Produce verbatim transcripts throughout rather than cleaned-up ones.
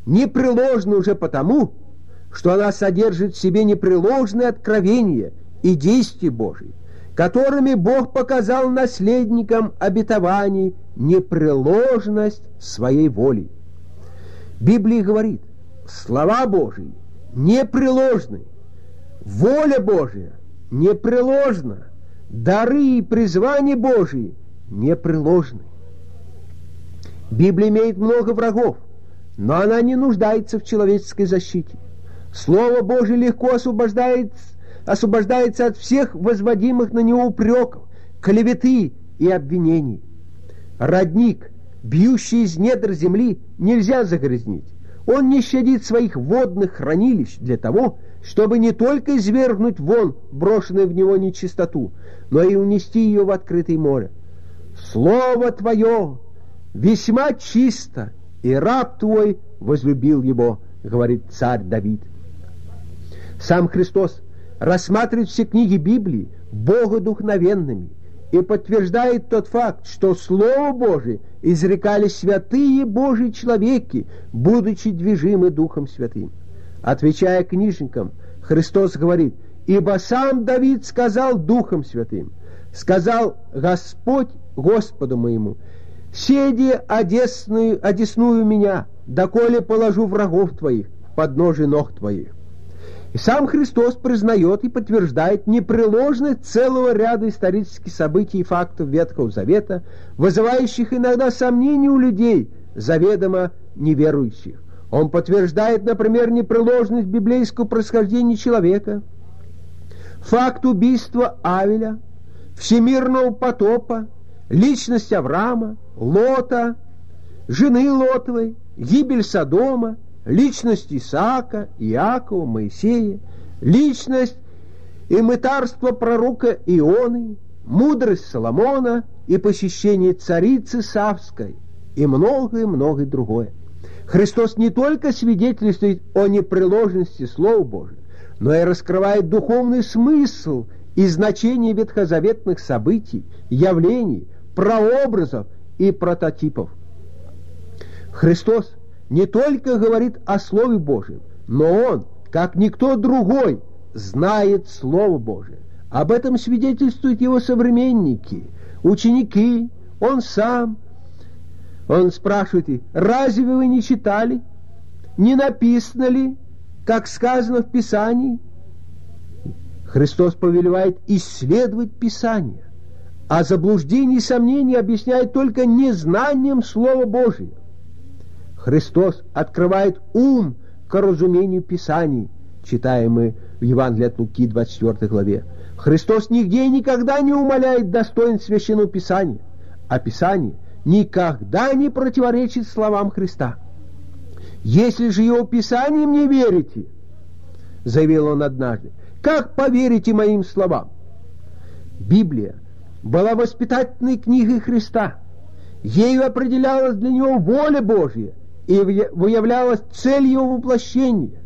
непреложна уже потому, что она содержит в себе непреложные откровения и действия Божии, которыми Бог показал наследникам обетований непреложность своей воли. Библия говорит, слова Божии непреложны, воля Божия непреложна, дары и призвания Божии непреложны. Библия имеет много врагов, но она не нуждается в человеческой защите. Слово Божие легко освобождается, освобождается от всех возводимых на него упреков, клеветы и обвинений. Родник, бьющий из недр земли, нельзя загрязнить. Он не щадит своих водных хранилищ для того, чтобы не только извергнуть вон брошенную в него нечистоту, но и унести ее в открытое море. Слово Твое весьма чисто, и раб Твой возлюбил его, говорит царь Давид. Сам Христос рассматривает все книги Библии богодухновенными и подтверждает тот факт, что Слово Божие изрекали святые Божьи человеки, будучи движимы Духом Святым. Отвечая книжникам, Христос говорит: «Ибо сам Давид сказал Духом Святым, сказал Господь Господу моему, седи одесную, одесную меня, доколе положу врагов твоих в подножие ног твоих». И сам Христос признает и подтверждает непреложность целого ряда исторических событий и фактов Ветхого Завета, вызывающих иногда сомнения у людей, заведомо неверующих. Он подтверждает, например, непреложность библейского происхождения человека, факт убийства Авеля, всемирного потопа, личность Авраама, Лота, жены Лотовой, гибель Содома, личность Исаака, Иакова, Моисея, личность и мытарство пророка Ионы, мудрость Соломона и посещение царицы Савской и многое-многое другое. Христос не только свидетельствует о непреложности Слова Божия, но и раскрывает духовный смысл и значение ветхозаветных событий, явлений, прообразов и прототипов. Христос не только говорит о Слове Божьем, но Он, как никто другой, знает Слово Божие. Об этом свидетельствуют Его современники, ученики, Он сам. Он спрашивает их: разве вы не читали? Не написано ли, как сказано в Писании? Христос повелевает исследовать Писание, а заблуждение и сомнения объясняет только незнанием Слова Божия. Христос открывает ум к разумению Писаний, читаем мы в Евангелии от Луки, двадцать четвёртой главе. Христос нигде и никогда не умаляет достоинств Священного Писания, а Писание никогда не противоречит словам Христа. «Если же Его Писанием не верите, — заявил Он однажды, — как поверите моим словам?» Библия была воспитательной книгой Христа. Ею определялась для Него воля Божья и выявлялась цель Его воплощения.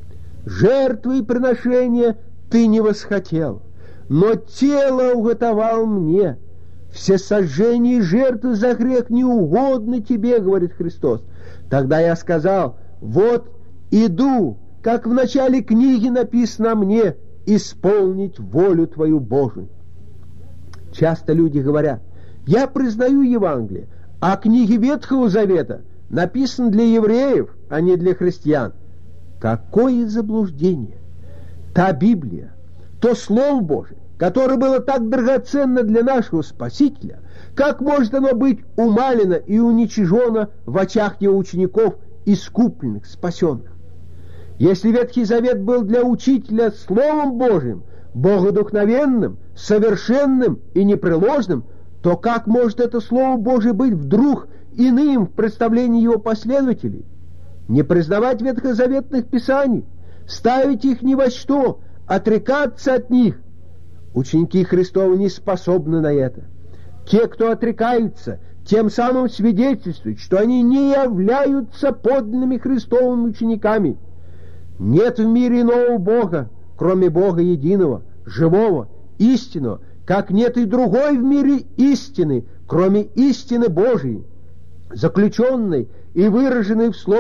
«Жертвы и приношения Ты не восхотел, но тело уготовал мне. Все сожжения и жертвы за грех не угодны Тебе, — говорит Христос. Тогда я сказал: вот иду, как в начале книги написано мне, исполнить волю Твою Божию». Часто люди говорят: я признаю Евангелие, а книги Ветхого Завета написаны для евреев, а не для христиан. Какое заблуждение! Та Библия, то Слово Божие, которое было так драгоценно для нашего Спасителя, как может оно быть умалено и уничижено в очах Его учеников, искупленных, спасенных? Если Ветхий Завет был для учителя Словом Божьим, богодухновенным, совершенным и непреложным, то как может это Слово Божие быть вдруг иным в представлении его последователей? Не признавать ветхозаветных писаний, ставить их ни во что, отрекаться от них. Ученики Христовы не способны на это. Те, кто отрекаются, тем самым свидетельствуют, что они не являются подлинными Христовыми учениками. Нет в мире иного Бога, кроме Бога единого, живого, истинного, как нет и другой в мире истины, кроме истины Божией, заключенной и выраженной в Слове